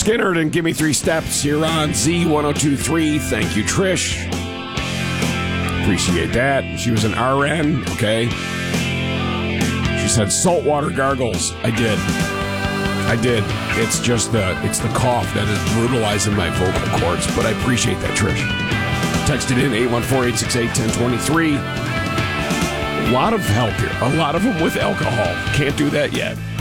Skinner and Give Me 3 Steps here on Z1023. Thank you, Trish. Appreciate that. She was an RN, okay? She said saltwater gargles. I did. It's just the cough that is brutalizing my vocal cords, but I appreciate that, Trish. Texted in 814-868-1023. A lot of help here. A lot of them with alcohol. Can't do that yet.